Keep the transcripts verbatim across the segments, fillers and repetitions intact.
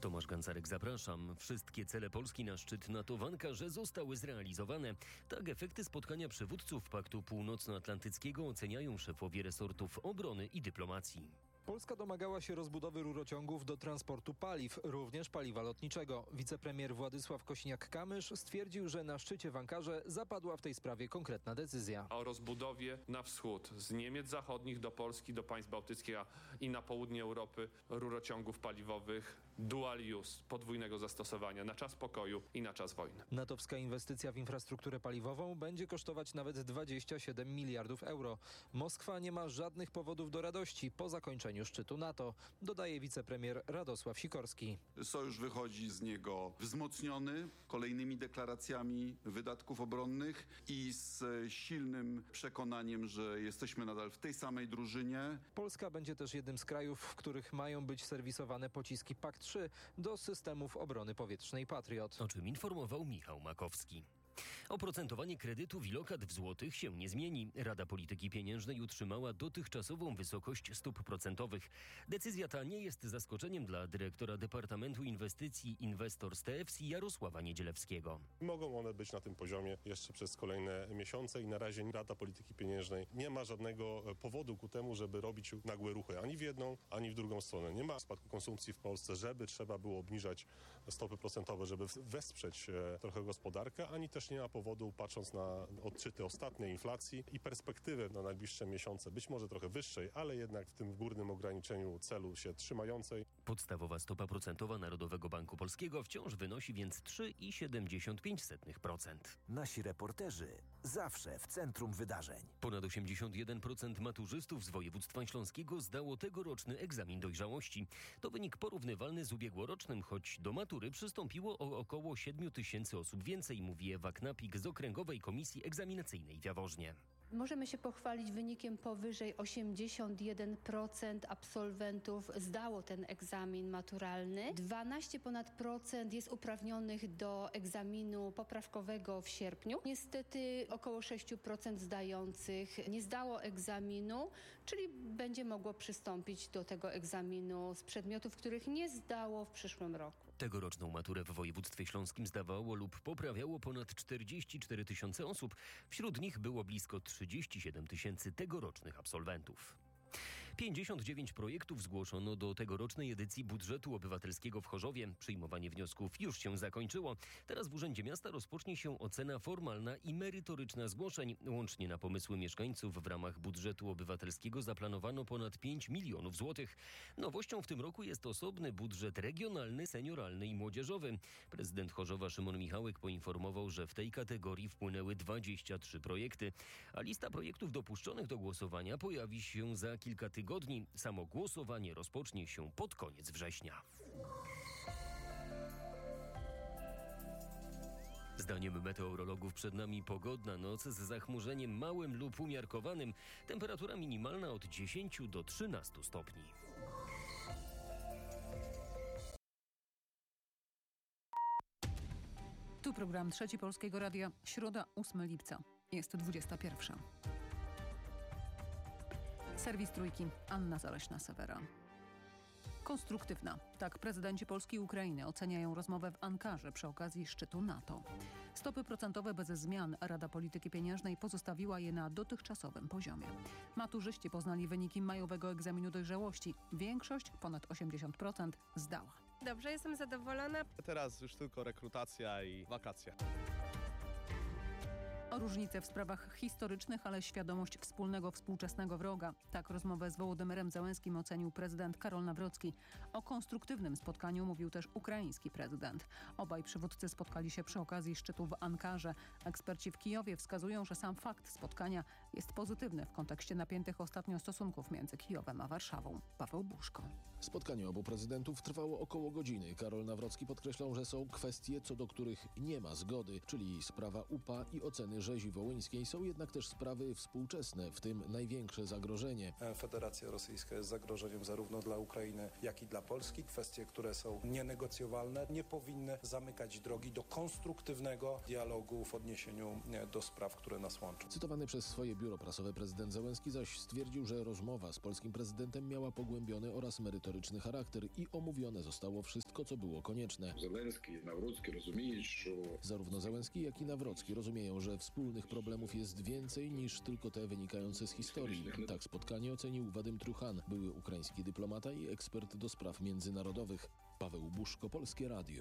Tomasz Gancarek, zapraszam. Wszystkie cele Polski na szczyt NATO w Ankarze zostały zrealizowane. Tak efekty spotkania przywódców Paktu Północnoatlantyckiego oceniają szefowie resortów obrony i dyplomacji. Polska domagała się rozbudowy rurociągów do transportu paliw, również paliwa lotniczego. Wicepremier Władysław Kosiniak-Kamysz stwierdził, że na szczycie w Ankarze zapadła w tej sprawie konkretna decyzja. O rozbudowie na wschód, z Niemiec zachodnich do Polski, do państw bałtyckich i na południe Europy rurociągów paliwowych dual use, podwójnego zastosowania, na czas pokoju i na czas wojny. natowska inwestycja w infrastrukturę paliwową będzie kosztować nawet dwadzieścia siedem miliardów euro. Moskwa nie ma żadnych powodów do radości po zakończeniu szczytu NATO, dodaje wicepremier Radosław Sikorski. Sojusz wychodzi z niego wzmocniony kolejnymi deklaracjami wydatków obronnych i z silnym przekonaniem, że jesteśmy nadal w tej samej drużynie. Polska będzie też jednym z krajów, w których mają być serwisowane pociski P A K trzy do systemów obrony powietrznej Patriot. O czym informował Michał Makowski. Oprocentowanie kredytów i lokat w złotych się nie zmieni. Rada Polityki Pieniężnej utrzymała dotychczasową wysokość stóp procentowych. Decyzja ta nie jest zaskoczeniem dla dyrektora Departamentu Inwestycji Inwestors T F C Jarosława Niedzielewskiego. Mogą one być na tym poziomie jeszcze przez kolejne miesiące i na razie Rada Polityki Pieniężnej nie ma żadnego powodu ku temu, żeby robić nagłe ruchy ani w jedną, ani w drugą stronę. Nie ma spadku konsumpcji w Polsce, żeby trzeba było obniżać stopy procentowe, żeby wesprzeć trochę gospodarkę, ani też nie ma powodu, patrząc na odczyty ostatniej inflacji i perspektywę na najbliższe miesiące, być może trochę wyższej, ale jednak w tym górnym ograniczeniu celu się trzymającej. Podstawowa stopa procentowa Narodowego Banku Polskiego wciąż wynosi więc trzy przecinek siedemdziesiąt pięć procent. Nasi reporterzy zawsze w centrum wydarzeń. Ponad osiemdziesiąt jeden procent maturzystów z województwa śląskiego zdało tegoroczny egzamin dojrzałości. To wynik porównywalny z ubiegłorocznym, choć do matury przystąpiło o około siedem tysięcy osób więcej, mówi Ewa Knapik z Okręgowej Komisji Egzaminacyjnej w Jaworznie. Możemy się pochwalić wynikiem powyżej osiemdziesiąt jeden procent absolwentów zdało ten egzamin maturalny. dwanaście ponad procent jest uprawnionych do egzaminu poprawkowego w sierpniu. Niestety około sześć procent zdających nie zdało egzaminu, czyli będzie mogło przystąpić do tego egzaminu z przedmiotów, których nie zdało w przyszłym roku. Tegoroczną maturę w województwie śląskim zdawało lub poprawiało ponad czterdzieści cztery tysiące osób. Wśród nich było blisko trzydzieści siedem tysięcy tegorocznych absolwentów. pięćdziesiąt dziewięć projektów zgłoszono do tegorocznej edycji budżetu obywatelskiego w Chorzowie. Przyjmowanie wniosków już się zakończyło. Teraz w Urzędzie Miasta rozpocznie się ocena formalna i merytoryczna zgłoszeń. Łącznie na pomysły mieszkańców w ramach budżetu obywatelskiego zaplanowano ponad pięć milionów złotych. Nowością w tym roku jest osobny budżet regionalny, senioralny i młodzieżowy. Prezydent Chorzowa Szymon Michałek poinformował, że w tej kategorii wpłynęły dwadzieścia trzy projekty, a lista projektów dopuszczonych do głosowania pojawi się za kilka tygodni. Samo głosowanie rozpocznie się pod koniec września. Zdaniem meteorologów przed nami pogodna noc z zachmurzeniem małym lub umiarkowanym. Temperatura minimalna od dziesięciu do trzynastu stopni. Tu program Trzeci Polskiego Radia, środa ósmego lipca. Jest dwudziesta pierwsza. Serwis Trójki, Anna Zaleśna-Sewera. Konstruktywna. Tak prezydenci Polski i Ukrainy oceniają rozmowę w Ankarze przy okazji szczytu NATO. Stopy procentowe bez zmian. Rada Polityki Pieniężnej pozostawiła je na dotychczasowym poziomie. Maturzyści poznali wyniki majowego egzaminu dojrzałości. Większość, ponad osiemdziesiąt procent, zdała. Dobrze, jestem zadowolona. Teraz już tylko rekrutacja i wakacje. O różnice w sprawach historycznych, ale świadomość wspólnego współczesnego wroga. Tak rozmowę z Wołodymyrem Zełenskim ocenił prezydent Karol Nawrocki. O konstruktywnym spotkaniu mówił też ukraiński prezydent. Obaj przywódcy spotkali się przy okazji szczytu w Ankarze. Eksperci w Kijowie wskazują, że sam fakt spotkania jest pozytywny w kontekście napiętych ostatnio stosunków między Kijowem a Warszawą. Paweł Buszko. Spotkanie obu prezydentów trwało około godziny. Karol Nawrocki podkreślał, że są kwestie, co do których nie ma zgody, czyli sprawa U P A i oceny rzezi wołyńskiej. Są jednak też sprawy współczesne, w tym największe zagrożenie. Federacja Rosyjska jest zagrożeniem zarówno dla Ukrainy, jak i dla Polski. Kwestie, które są nienegocjowalne, nie powinny zamykać drogi do konstruktywnego dialogu w odniesieniu do spraw, które nas łączą. Cytowany przez swoje biuro biuro prasowe prezydent Zełenski zaś stwierdził, że rozmowa z polskim prezydentem miała pogłębiony oraz merytoryczny charakter i omówione zostało wszystko, co było konieczne. Zełenski i Nawrocki rozumieją, że... Zarówno Zełenski, jak i Nawrocki rozumieją, że wspólnych problemów jest więcej niż tylko te wynikające z historii. Tak spotkanie ocenił Wadym Truchan, były ukraiński dyplomata i ekspert do spraw międzynarodowych. Paweł Buszko, Polskie Radio.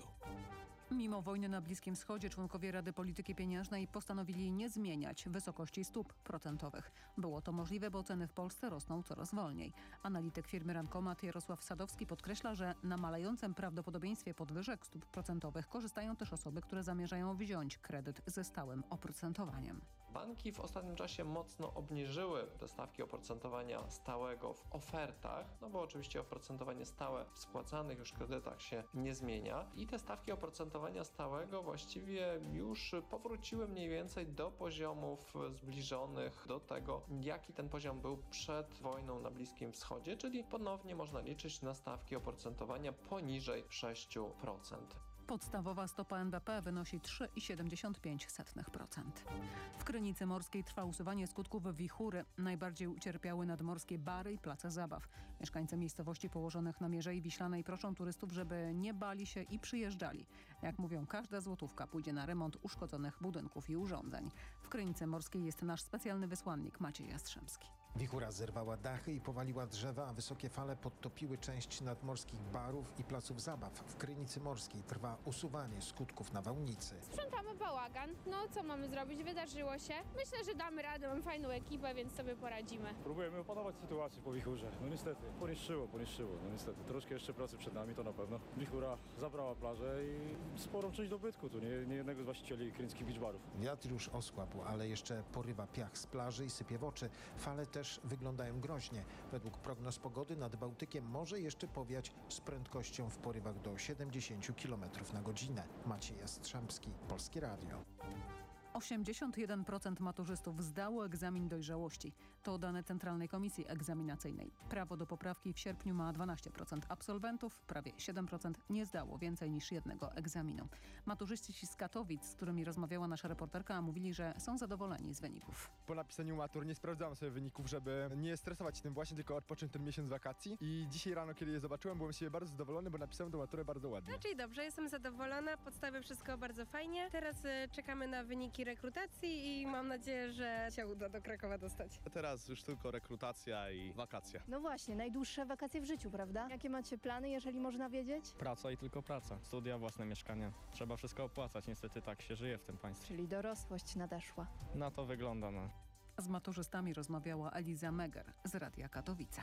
Mimo wojny na Bliskim Wschodzie członkowie Rady Polityki Pieniężnej postanowili nie zmieniać wysokości stóp procentowych. Było to możliwe, bo ceny w Polsce rosną coraz wolniej. Analityk firmy Rankomat Jarosław Sadowski podkreśla, że na malejącym prawdopodobieństwie podwyżek stóp procentowych korzystają też osoby, które zamierzają wziąć kredyt ze stałym oprocentowaniem. Banki w ostatnim czasie mocno obniżyły te stawki oprocentowania stałego w ofertach, no bo oczywiście oprocentowanie stałe w spłacanych już kredytach się nie zmienia i te stawki oprocentowania stałego właściwie już powróciły mniej więcej do poziomów zbliżonych do tego, jaki ten poziom był przed wojną na Bliskim Wschodzie, czyli ponownie można liczyć na stawki oprocentowania poniżej sześć procent. Podstawowa stopa N B P wynosi trzy przecinek siedemdziesiąt pięć procent. W Krynicy Morskiej trwa usuwanie skutków wichury. Najbardziej ucierpiały nadmorskie bary i place zabaw. Mieszkańcy miejscowości położonych na Mierzei Wiślanej proszą turystów, żeby nie bali się i przyjeżdżali. Jak mówią, każda złotówka pójdzie na remont uszkodzonych budynków i urządzeń. W Krynicy Morskiej jest nasz specjalny wysłannik Maciej Jastrzębski. Wichura zerwała dachy i powaliła drzewa, a wysokie fale podtopiły część nadmorskich barów i placów zabaw. W Krynicy Morskiej trwa usuwanie skutków nawałnicy. Sprzątamy bałagan. No co mamy zrobić? Wydarzyło się. Myślę, że damy radę. Mam fajną ekipę, więc sobie poradzimy. Próbujemy opanować sytuację po wichurze. No niestety, poniszczyło, poniszczyło. No niestety, troszkę jeszcze pracy przed nami, to na pewno. Wichura zabrała plażę i sporą część dobytku. Tu nie, nie jednego z właścicieli kryńskich beach barów. Wiatr już osłabł, ale jeszcze porywa piach z plaży i sypie w oczy. Fale też wyglądają groźnie. Według prognoz pogody nad Bałtykiem może jeszcze powiać z prędkością w porywach do siedemdziesiąt kilometrów na godzinę. Maciej Jastrzębski, Polskie Radio. osiemdziesiąt jeden procent maturzystów zdało egzamin dojrzałości. To dane Centralnej Komisji Egzaminacyjnej. Prawo do poprawki w sierpniu ma dwanaście procent absolwentów, prawie siedem procent nie zdało więcej niż jednego egzaminu. Maturzyści z Katowic, z którymi rozmawiała nasza reporterka, mówili, że są zadowoleni z wyników. Po napisaniu matur nie sprawdzałem sobie wyników, żeby nie stresować się tym właśnie, tylko odpocząć ten miesiąc wakacji. I dzisiaj rano, kiedy je zobaczyłem, byłem z siebie bardzo zadowolony, bo napisałem tę maturę bardzo ładnie. Raczej dobrze, jestem zadowolona, podstawy wszystko bardzo fajnie. Teraz y, czekamy na wyniki rekrutacji i mam nadzieję, że się uda do Krakowa dostać. A teraz już tylko rekrutacja i wakacja. No właśnie, najdłuższe wakacje w życiu, prawda? Jakie macie plany, jeżeli można wiedzieć? Praca i tylko praca. Studia, własne mieszkanie. Trzeba wszystko opłacać, niestety tak się żyje w tym państwie. Czyli dorosłość nadeszła. Na to wygląda, no. Z maturzystami rozmawiała Eliza Meger z Radia Katowice.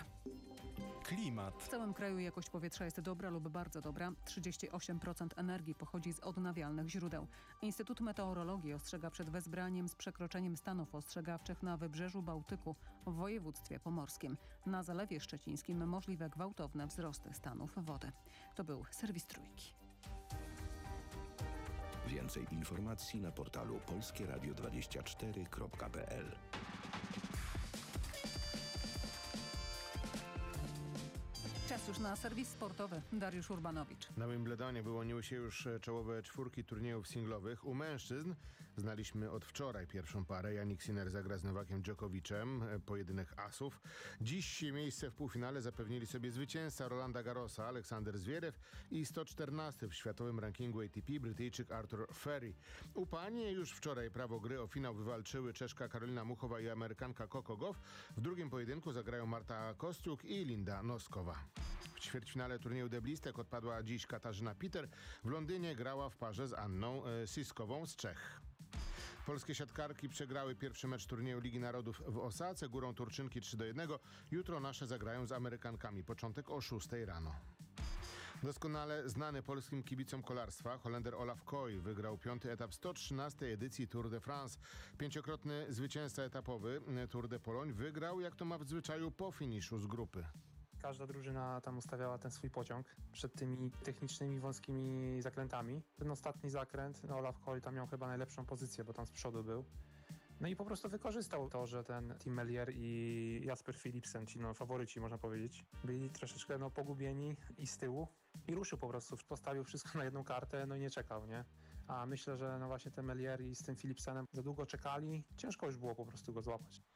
Klimat. W całym kraju jakość powietrza jest dobra lub bardzo dobra. trzydzieści osiem procent energii pochodzi z odnawialnych źródeł. Instytut Meteorologii ostrzega przed wezbraniem z przekroczeniem stanów ostrzegawczych na wybrzeżu Bałtyku w województwie pomorskim. Na Zalewie Szczecińskim możliwe gwałtowne wzrosty stanów wody. To był serwis Trójki. Więcej informacji na portalu polskie radio dwadzieścia cztery kropka p l. Czas już na serwis sportowy. Dariusz Urbanowicz. Na Wimbledonie wyłoniły się już czołowe czwórki turniejów singlowych. U mężczyzn znaliśmy od wczoraj pierwszą parę. Jannik Sinner zagra z Nowakiem Dżokowiczem, pojedynek asów. Dziś miejsce w półfinale zapewnili sobie zwycięzca Rolanda Garrosa, Aleksander Zwierew i sto czternasty w światowym rankingu A T P Brytyjczyk Arthur Ferry. U pań już wczoraj prawo gry o finał wywalczyły Czeszka Karolina Muchowa i Amerykanka Coco Gauff. W drugim pojedynku zagrają Marta Kostiuk i Linda Noskowa. W ćwierćfinale turnieju deblistek odpadła dziś Katarzyna Peter. W Londynie grała w parze z Anną e, Siskową z Czech. Polskie siatkarki przegrały pierwszy mecz turnieju Ligi Narodów w Osace. Górą Turczynki trzy do jednego. Jutro nasze zagrają z Amerykankami. Początek o szóstej rano. Doskonale znany polskim kibicom kolarstwa Holender Olaf Koy wygrał piąty etap sto trzynastej edycji Tour de France. Pięciokrotny zwycięzca etapowy Tour de Pologne wygrał, jak to ma w zwyczaju, po finiszu z grupy. Każda drużyna tam ustawiała ten swój pociąg przed tymi technicznymi, wąskimi zakrętami. Ten ostatni zakręt, no Olaf Koy tam miał chyba najlepszą pozycję, bo tam z przodu był. No i po prostu wykorzystał to, że ten Tim Merlier i Jasper Philipsen, ci no faworyci można powiedzieć, byli troszeczkę no pogubieni i z tyłu. I ruszył po prostu, postawił wszystko na jedną kartę, no i nie czekał, nie? A myślę, że no właśnie ten Merlier i z tym Philipsenem za długo czekali, ciężko już było po prostu go złapać.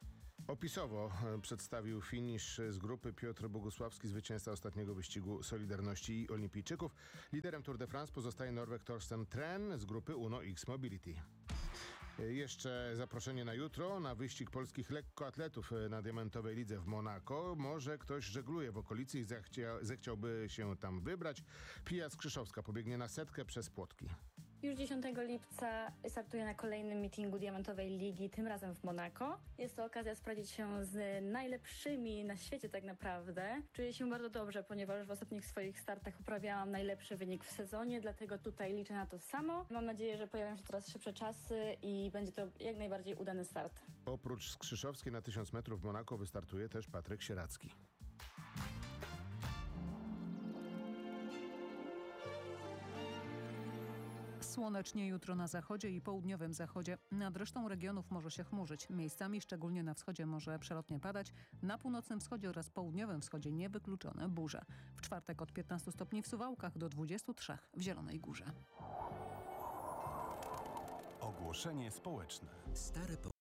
Opisowo e, przedstawił finisz z grupy Piotr Bogusławski, zwycięzca ostatniego wyścigu Solidarności i Olimpijczyków. Liderem Tour de France pozostaje Norweg Torsten Tren z grupy Uno X Mobility. Jeszcze zaproszenie na jutro na wyścig polskich lekkoatletów na Diamentowej Lidze w Monako. Może ktoś żegluje w okolicy i zechcia, zechciałby się tam wybrać. Pia Skrzyszowska pobiegnie na setkę przez Płotki. Już dziesiątego lipca startuję na kolejnym meetingu Diamentowej Ligi, tym razem w Monako. Jest to okazja sprawdzić się z najlepszymi na świecie tak naprawdę. Czuję się bardzo dobrze, ponieważ w ostatnich swoich startach uprawiałam najlepszy wynik w sezonie, dlatego tutaj liczę na to samo. Mam nadzieję, że pojawią się coraz szybsze czasy i będzie to jak najbardziej udany start. Oprócz Skrzyszowskiej na tysiąc metrów w Monako wystartuje też Patryk Sieracki. Słonecznie jutro na zachodzie i południowym zachodzie. Nad resztą regionów może się chmurzyć. Miejscami, szczególnie na wschodzie, może przelotnie padać. Na północnym wschodzie oraz południowym wschodzie niewykluczone burze. W czwartek od piętnastu stopni w Suwałkach do dwudziestu trzech w Zielonej Górze. Ogłoszenie społeczne. Stare